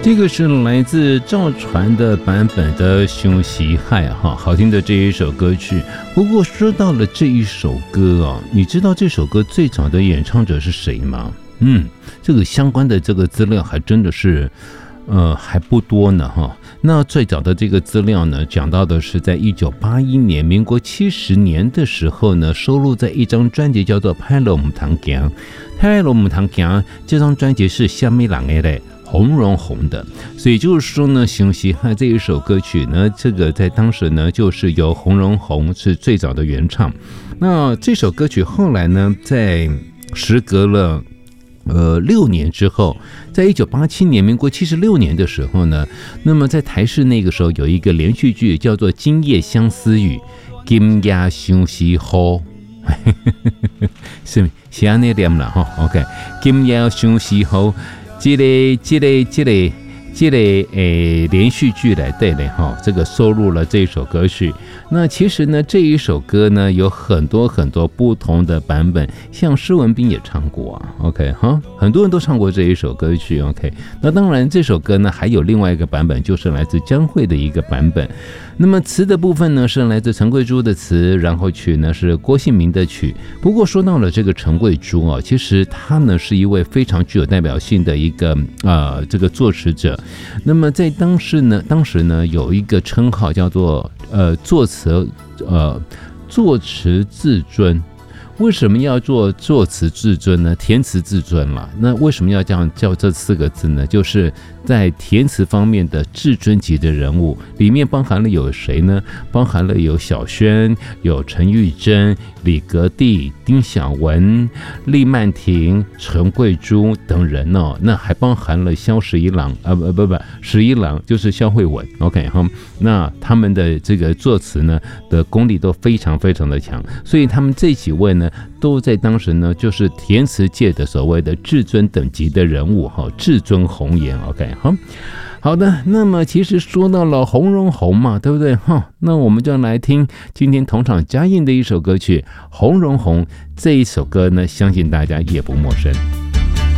这个是来自赵传的版本的《凶喜害》哈，好听的这一首歌曲。不过说到了这一首歌哦，你知道这首歌最早的演唱者是谁吗？这个相关的这个资料还真的是还不多呢哈。那最早的这个资料呢，讲到的是在1981年，民国70年的时候呢，收录在一张专辑叫做《拍了母堂行》。拍了母堂行这张专辑是虾米人的嘞？洪荣宏的，所以就是说呢，《凶喜害》这一首歌曲呢，这个在当时呢，就是由洪荣宏是最早的原唱。那这首歌曲后来呢，在时隔了6年之后，在1987年，民国76年的时候呢，那么在台视那个时候有一个连续剧叫做《今夜相思雨》，今夜相思好。是这样念啦哈 ，OK， 今夜相思好。这个连续剧来对的哈，这个收录了这一首歌曲。那其实呢，这一首歌呢有很多很多不同的版本，像施文彬也唱过啊 ，OK 哈，很多人都唱过这一首歌曲 ，OK。那当然这首歌呢还有另外一个版本，就是来自江蕙的一个版本。那么词的部分呢是来自陈桂珠的词，然后曲呢是郭信明的曲。不过说到了这个陈桂珠啊，其实她呢是一位非常具有代表性的一个这个作词者。那么在当时呢有一个称号叫做作词至尊。为什么要做作词至尊呢？填词至尊了。那为什么要这样叫这4个字呢？就是在填词方面的至尊级的人物，里面包含了有谁呢？包含了有小轩、有陈玉珍、李格弟、丁晓文、厉曼婷、陈桂珠等人哦。那还包含了萧十一郎十一郎就是萧慧文 ，OK 哈。那他们的这个作词呢的功力都非常非常的强，所以他们这几位呢都在当时呢就是填词界的所谓的至尊等级的人物哈，至尊红颜 ，OK 哈。好的，那么其实说到了洪荣宏嘛，对不对哈？那我们就来听今天同场加映的一首歌曲《洪荣宏》这一首歌呢，相信大家也不陌生。